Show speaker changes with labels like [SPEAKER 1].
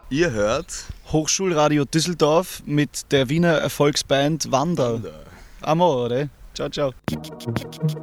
[SPEAKER 1] Ihr hört
[SPEAKER 2] Hochschulradio Düsseldorf mit der Wiener Erfolgsband Wander. Amor, oder? Ciao, ciao.